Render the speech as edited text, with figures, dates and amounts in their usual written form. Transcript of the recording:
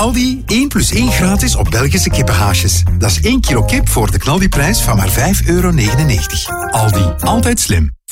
Aldi 1 + 1 gratis op Belgische kippenhaasjes. Dat is 1 kilo kip voor de knaldiprijs van maar €5,99. Aldi, altijd slim.